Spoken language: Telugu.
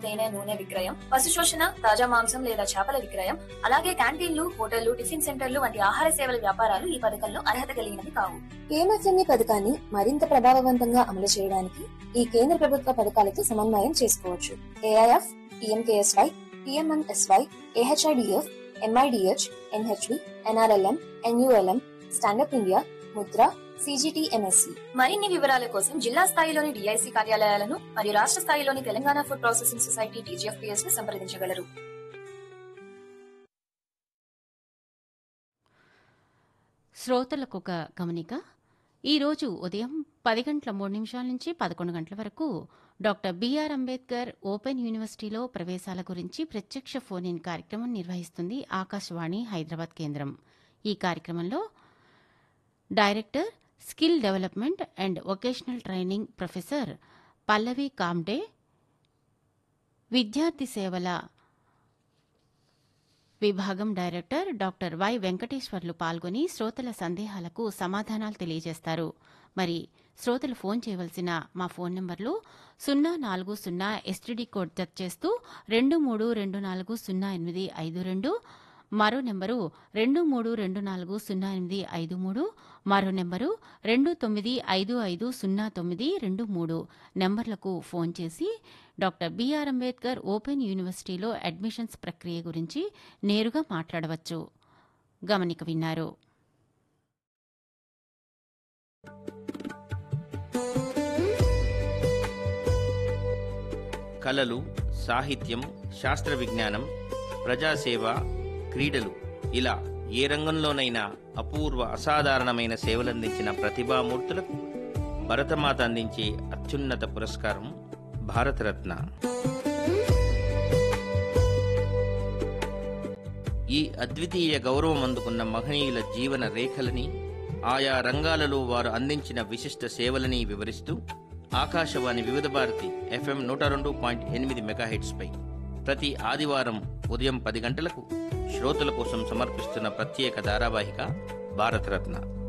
తేనె, నూనె విక్రయం, పశు శోషణ, తాజా మాంసం లేదా చేపల విక్రయం, అలాగే క్యాంటీన్లు, హోటళ్లు, టిఫిన్ సెంటర్లు వంటి ఆహార సేవల వ్యాపారాలు ఈ పథకంలో అర్హత కలిగినవి కావు. PMFME పథకాన్ని మరింత ప్రభావవంతంగా అమలు చేయడానికి ఈ కేంద్ర ప్రభుత్వ పథకాలతో సమన్వయం చేసుకోవచ్చు. AIF, PMKSY, PMMSY, AHIDF, MIDH, NHB, NRLM, NULM, stand up India, Mudra, CGTMSC. మరిన్ని వివరాల కోసం జిల్లా స్థాయిలోని DIC కార్యాలయాలను మరియు రాష్ట్ర స్థాయిలోని Telangana food processing society TGFPS ను సంప్రదించగలరు. శ్రోతలకు ఒక గమనిక. ఈరోజు ఉదయం 10 గంటల 3 నిమిషాల నుంచి 11 గంటల వరకు డాక్టర్ బిఆర్ అంబేద్కర్ ఓపెన్ యూనివర్సిటీలో ప్రవేశాల గురించి ప్రత్యక్ష ఫోన్ ఇన్ కార్యక్రమం నిర్వహిస్తుంది ఆకాశవాణి హైదరాబాద్ కేంద్రం. ఈ కార్యక్రమంలో director skill development and vocational training professor Pallavi Comte, విద్యార్థి సేవల విభాగం డైరెక్టర్ డాక్టర్ వై వెంకటేశ్వర్లు పాల్గొని శ్రోతల సందేహాలకు సమాధానాలు తెలియజేస్తారు. మరి శ్రోతలు ఫోన్ చేయవలసిన మా ఫోన్ నంబర్లు 040 STD కోడ్ జత చేస్తూ 23240852, మరో నెంబరు 23240853, మరో నెంబరు 29550923 నెంబర్లకు ఫోన్ చేసి డాక్టర్ బిఆర్ అంబేద్కర్ ఓపెన్ యూనివర్సిటీలో అడ్మిషన్స్ ప్రక్రియ గురించి నేరుగా మాట్లాడవచ్చు. గమనిక విన్నారు. కళలు, సాహిత్యం, శాస్త్ర విజ్ఞానం, ప్రజాసేవ, క్రీడలు ఇలా ఏ రంగంలోనైనా అపూర్వ అసాధారణమైన సేవలందించిన ప్రతిభామూర్తులకు భరతమాత అందించే అత్యున్నత పురస్కారం భారతరత్న. ఈ అద్వితీయ గౌరవం అందుకున్న మహనీయుల జీవన రేఖలని, ఆయా రంగాలలో వారు అందించిన విశిష్ట సేవలని వివరిస్తూ ఆకాశవాణి వివిధ భారతి FM 102.8 మెగాహెర్ట్జ్పై ప్రతి ఆదివారం ఉదయం 10 గంటలకు శ్రోతల కోసం సమర్పిస్తున్న ప్రత్యేక ధారావాహిక భారతరత్న.